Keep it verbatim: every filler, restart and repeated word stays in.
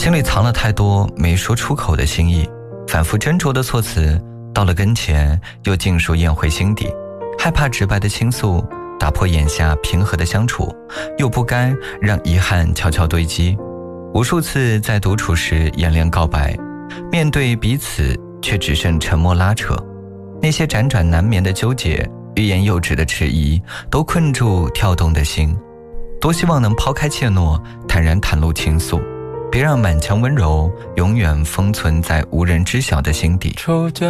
心里藏了太多没说出口的心意，反复斟酌的措辞，到了跟前又尽数咽回心底，害怕直白的倾诉打破眼下平和的相处，又不甘让遗憾悄悄堆积。无数次在独处时演练告白，面对彼此却只剩沉默拉扯，那些辗转难眠的纠结，欲言又止的迟疑，都困住跳动的心。多希望能抛开怯懦，坦然袒露倾诉，别让满腔温柔永远封存在无人知晓的心底。